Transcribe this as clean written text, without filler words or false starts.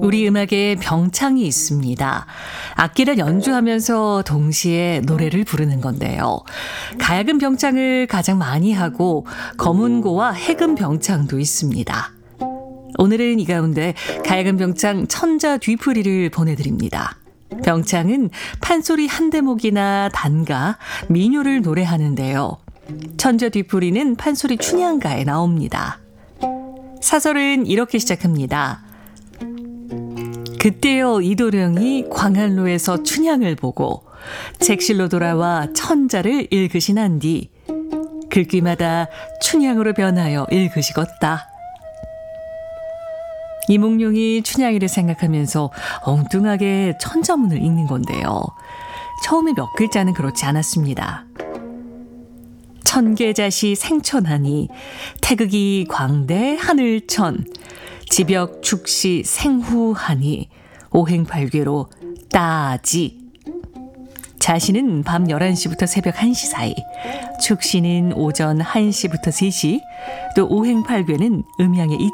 우리 음악에 병창이 있습니다. 악기를 연주하면서 동시에 노래를 부르는 건데요. 가야금 병창을 가장 많이 하고 검은고와 해금 병창도 있습니다. 오늘은 이 가운데 가야금 병창 천자 뒤풀이를 보내드립니다. 병창은 판소리 한 대목이나 단가, 민요를 노래하는데요. 천자 뒤풀이는 판소리 춘향가에 나옵니다. 사설은 이렇게 시작합니다. 그때여 이도령이 광안로에서 춘향을 보고 객실로 돌아와 천자를 읽으시난 뒤 글귀마다 춘향으로 변하여 읽으시겄다. 이몽룡이 춘향이를 생각하면서 엉뚱하게 천자문을 읽는 건데요. 처음에 몇 글자는 그렇지 않았습니다. 천계자시 생천하니 태극이 광대 하늘천 지벽 축시 생후하니 오행팔괴로 따지. 자시는 밤 11시부터 새벽 1시 사이, 축시는 오전 1시부터 3시, 또 오행팔괴는 음양의